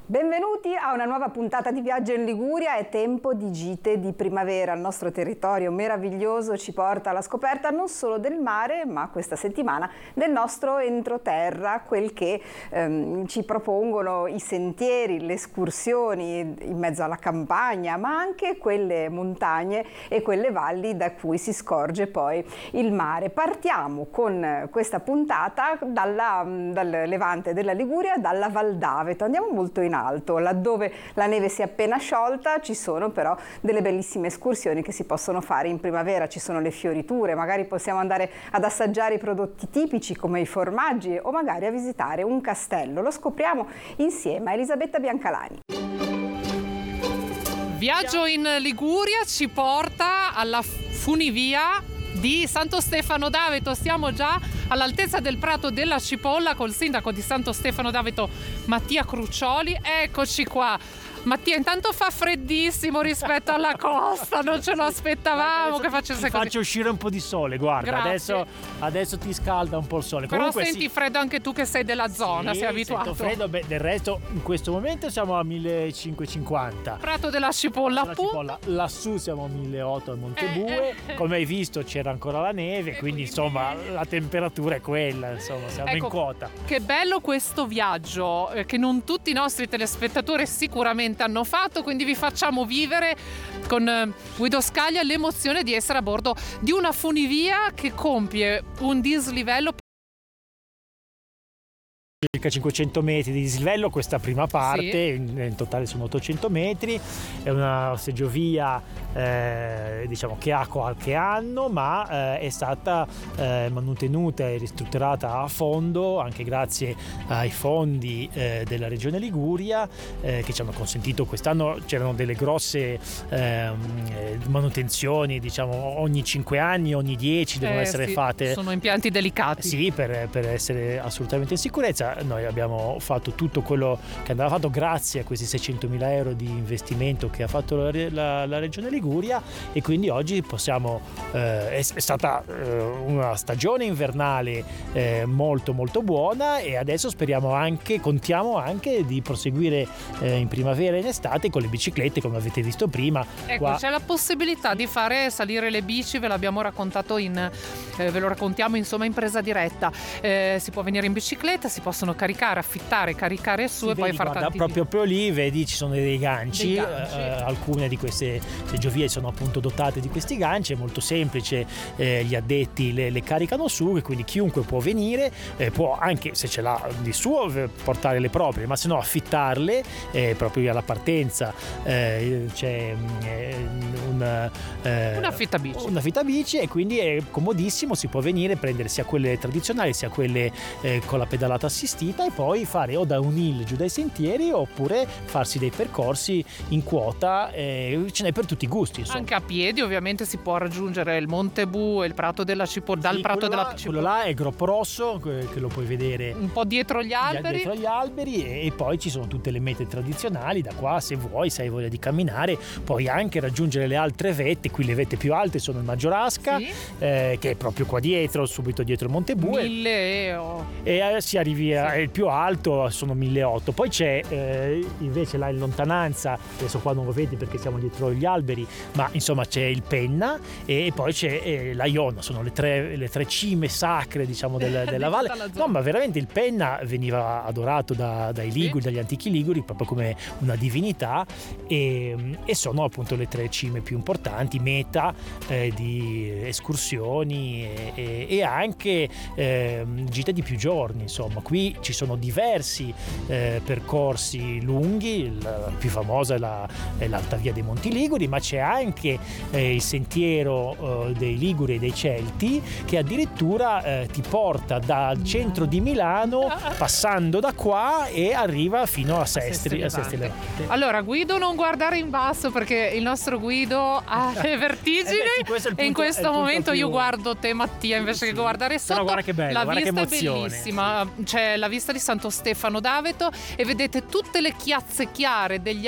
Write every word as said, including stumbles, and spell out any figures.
Benvenuti a una nuova puntata di Viaggio in Liguria. È tempo di gite di primavera. Il nostro territorio meraviglioso ci porta alla scoperta non solo del mare, ma questa settimana del nostro entroterra, quel che ehm, ci propongono i sentieri, le escursioni in mezzo alla campagna, ma anche quelle montagne e quelle valli da cui si scorge poi il mare. Partiamo con questa puntata dalla, dal levante della Liguria, dalla Val d'Aveto. Andiamo molto in alto, laddove la neve si è appena sciolta. Ci sono però delle bellissime escursioni che si possono fare in primavera, ci sono le fioriture, magari possiamo andare ad assaggiare i prodotti tipici come i formaggi o magari a visitare un castello. Lo scopriamo insieme a Elisabetta Biancalani. Viaggio in Liguria ci porta alla funivia di Santo Stefano d'Aveto. Stiamo già all'altezza del Prato della Cipolla col sindaco di Santo Stefano d'Aveto Mattia Cruccioli. Eccoci qua. Mattia, intanto fa freddissimo rispetto alla costa, non ce lo aspettavamo che facesse così. Faccio uscire un po' di sole, guarda, adesso, adesso ti scalda un po' il sole. Però Comunque senti sì. freddo anche tu che sei della zona, sì, sei abituato. Sento freddo, beh, del resto in questo momento siamo a millecinquecentocinquanta. Prato della Cipolla, della Cipolla. Lassù siamo a milleottocento a Montebue, eh, eh. come hai visto c'era ancora la neve, e quindi quindi insomma la temperatura è quella, insomma siamo ecco, in quota. Che bello questo viaggio, eh, che non tutti i nostri telespettatori sicuramente hanno fatto, quindi vi facciamo vivere con eh, Guido Scaglia l'emozione di essere a bordo di una funivia che compie un dislivello Circa cinquecento metri di dislivello questa prima parte, sì. in, in totale sono ottocento metri, è una seggiovia eh, diciamo che ha qualche anno, ma eh, è stata eh, mantenuta e ristrutturata a fondo anche grazie ai fondi eh, della Regione Liguria eh, che ci hanno consentito. Quest'anno c'erano delle grosse eh, manutenzioni, diciamo ogni cinque anni, ogni dieci devono eh, essere sì, fatte. Sono impianti delicati. Sì, per, per essere assolutamente in sicurezza. Noi abbiamo fatto tutto quello che andava fatto grazie a questi seicentomila euro di investimento che ha fatto la, la, la Regione Liguria, e quindi oggi possiamo eh, è, è stata eh, una stagione invernale eh, molto molto buona, e adesso speriamo anche, contiamo anche di proseguire eh, in primavera e in estate con le biciclette, come avete visto prima. Ecco, qua. C'è la possibilità di fare salire le bici, ve l'abbiamo raccontato in eh, ve lo raccontiamo insomma in presa diretta. Eh, si può venire in bicicletta, si possono caricare, affittare, caricare su Sì, e vedi, poi far guarda, tanti proprio, proprio lì vedi ci sono dei ganci, dei ganci. Eh, alcune di queste seggiovie sono appunto dotate di questi ganci, è molto semplice, eh, gli addetti le, le caricano su, e quindi chiunque può venire, eh, può anche se ce l'ha di suo portare le proprie, ma se no affittarle, eh, proprio alla partenza eh, c'è eh, un, eh, un affittabici. un affittabici, e quindi è comodissimo, si può venire, prendere sia quelle tradizionali sia quelle eh, con la pedalata assistita, e poi fare o da un hill giù dai sentieri oppure farsi dei percorsi in quota, eh, ce n'è per tutti i gusti, insomma. Anche a piedi ovviamente si può raggiungere il Monte Bu e il Prato della Cipolla, dal Sì, Prato della là, Cipolla. quello là è Groppo Rosso, che lo puoi vedere Un po' dietro gli alberi. dietro gli alberi, e poi ci sono tutte le mete tradizionali. Da qua, se vuoi, se hai voglia di camminare, puoi anche raggiungere le altre vette. Qui le vette più alte sono il Maggiorasca, Sì. eh, che è proprio qua dietro, subito dietro il Monte Bu, Mille e... oh. e eh, si arrivi a, Sì. il più alto sono milleottocento. Poi c'è eh, invece là in lontananza, adesso qua non lo vedi perché siamo dietro gli alberi, ma insomma c'è il Penna, e poi c'è eh, la Iona. Sono le tre, le tre cime sacre, diciamo, del, della valle. No, ma veramente il Penna veniva adorato da, dai Liguri, Sì. dagli antichi Liguri, proprio come una divinità, e, e sono appunto le tre cime più importanti, meta eh, di escursioni e, e, e anche eh, gite di più giorni. Insomma, qui ci sono diversi eh, percorsi lunghi, la più famosa è, la, è l'Alta Via dei Monti Liguri, ma c'è anche eh, il sentiero eh, dei Liguri e dei Celti, che addirittura eh, ti porta dal centro di Milano, passando da qua, e arriva fino a Sestri, a Sestri Levante. Allora, Guido, non guardare in basso perché il nostro Guido ha le vertigini, Eh beh, sì, questo è il e in punto- è il questo punto momento più- io guardo te, Mattia, invece Sì. che guardare sotto. Però guarda che bello, la guarda che vista è emozione. bellissima, c'è la vista di Santo Stefano d'Aveto e vedete tutte le chiazze chiare degli